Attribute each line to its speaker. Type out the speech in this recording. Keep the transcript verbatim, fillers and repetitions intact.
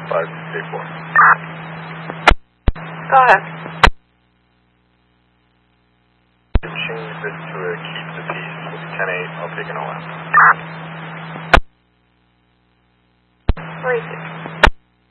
Speaker 1: five eight four.
Speaker 2: Go ahead.
Speaker 1: Change this to a keep the peace with ten eight. I'll take an O M.
Speaker 2: Three six.